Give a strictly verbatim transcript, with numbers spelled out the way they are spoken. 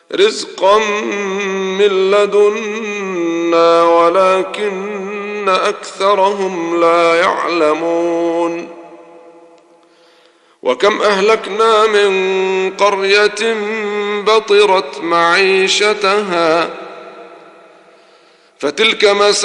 رزقا من لدنا ولكن أكثرهم لا يعلمون. وكم أهلكنا من قرية بطرت معيشتها فتلك مساكنهم